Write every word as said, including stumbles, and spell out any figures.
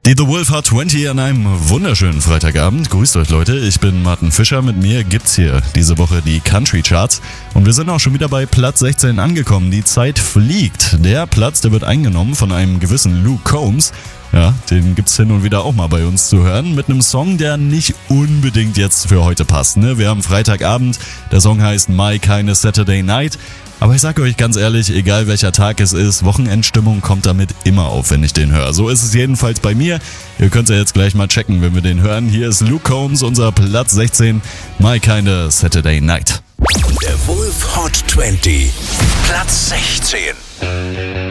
Die The Wolf Hot zwanzig an einem wunderschönen Freitagabend. Grüßt euch Leute, ich bin Martin Fischer. Mit mir gibt's hier diese Woche die Country Charts. Und wir sind auch schon wieder bei Platz sechzehn angekommen. Die Zeit fliegt. Der Platz, der wird eingenommen von einem gewissen Luke Combs. Ja, den gibt's hin und wieder auch mal bei uns zu hören. Mit einem Song, der nicht unbedingt jetzt für heute passt. Ne? Wir haben Freitagabend. Der Song heißt My Kinda Saturday Night. Aber ich sag euch ganz ehrlich, egal welcher Tag es ist, Wochenendstimmung kommt damit immer auf, wenn ich den höre. So ist es jedenfalls bei mir. Ihr könnt ja jetzt gleich mal checken, wenn wir den hören. Hier ist Luke Combs, unser Platz sechzehn, My Kinda Saturday Night. Der Wolf Hot zwanzig, Platz sechzehn.